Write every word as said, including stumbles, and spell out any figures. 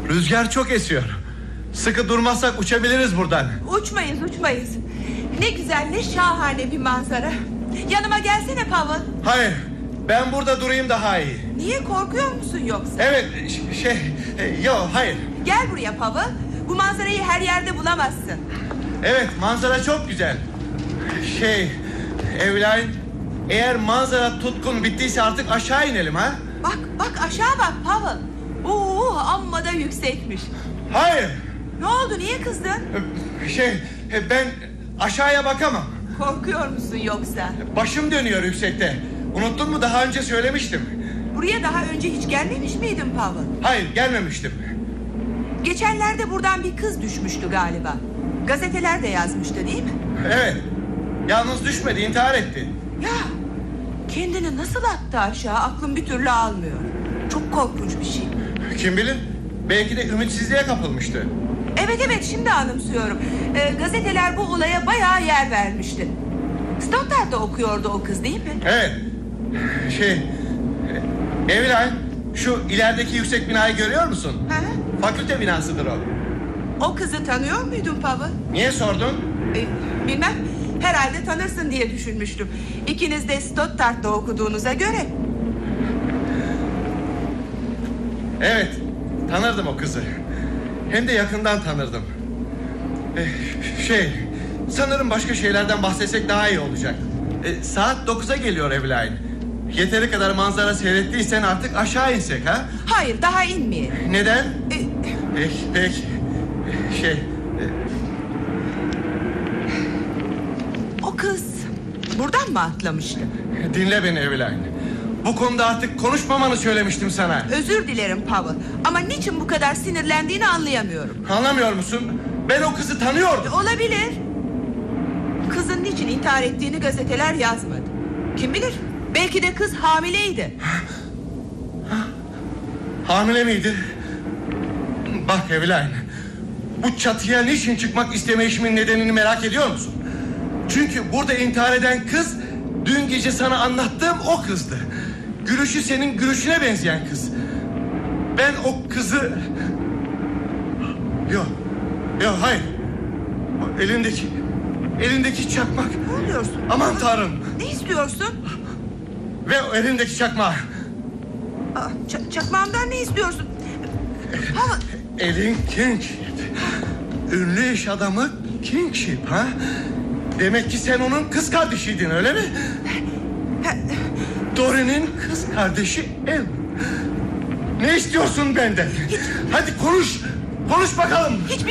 Rüzgar çok esiyor. Sıkı durmazsak uçabiliriz buradan. Uçmayız uçmayız. Ne güzel, ne şahane bir manzara. Yanıma gelsene Pavel. Hayır, ben burada durayım daha iyi. Niye, korkuyor musun yoksa? Evet ş- şey e, Yok hayır. Gel buraya Pavel. Bu manzarayı her yerde bulamazsın. Evet, manzara çok güzel. Şey Evelyn, eğer manzara tutkun bittiyse artık aşağı inelim ha. Bak bak aşağı bak Pavel. Oo, amma da yüksekmiş. Hayır. Ne oldu, niye kızdın? Şey ben aşağıya bakamam. Korkuyor musun yoksa? Başım dönüyor yüksekte. Unuttun mu, daha önce söylemiştim. Buraya daha önce hiç gelmemiş miydin Pavel? Hayır, gelmemiştim. Geçenlerde buradan bir kız düşmüştü galiba. Gazeteler de yazmıştı değil mi? Evet. Yalnız düşmedi, intihar etti. Ya kendini nasıl attı aşağı, aklım bir türlü almıyor. Çok korkunç bir şey. Kim bilir, belki de ümitsizliğe kapılmıştı. Evet evet, şimdi anımsıyorum. Ee, gazeteler bu olaya bayağı yer vermişti. Stoddard'da okuyordu o kız değil mi? Evet. Şey Evelyn, şu ilerideki yüksek binayı görüyor musun? Hı? Fakülte binasıdır o. O kızı tanıyor muydun Pavel? Niye sordun? Ee, bilmem, herhalde tanırsın diye düşünmüştüm. İkiniz de Stoddard'da okuduğunuza göre. Evet, tanırdım o kızı. Hem de yakından tanırdım. Ee, şey sanırım başka şeylerden bahsetsek daha iyi olacak. Ee, saat dokuza geliyor Evelyn. Yeteri kadar manzara seyrettiysen artık aşağı insek ha? Hayır, daha inmeyelim. Neden? Ee, Peki, peki. Şey e, o kız buradan mı atlamıştı? dinle beni Evelyn. Bu konuda artık konuşmamanı söylemiştim sana. Özür dilerim Pavel, ama niçin bu kadar sinirlendiğini anlayamıyorum. Anlamıyor musun? Ben o kızı tanıyordum. Olabilir. Kızın niçin intihar ettiğini gazeteler yazmadı. Kim bilir, belki de kız hamileydi. Hamile miydi? Bak Evelyn, bu çatıya niçin çıkmak istemeyişimin nedenini merak ediyor musun? Çünkü burada intihar eden kız dün gece sana anlattığım o kızdı. Gülüşü senin gülüşüne benzeyen kız. Ben o kızı... Yok, yok hayır. O elindeki, elindeki çakmak. Ne oluyorsun? Aman Tanrım. Ne istiyorsun? Ve o elindeki çakmağı. Aa, ç- çakmağımdan ne istiyorsun? Pavel, Elin Kingship. Ünlü iş adamı Kingship ha? Demek ki sen onun kız kardeşiydin, öyle mi? Dory'nin kız kardeşi El. Ne istiyorsun benden? Hadi konuş. Konuş bakalım. hiçbir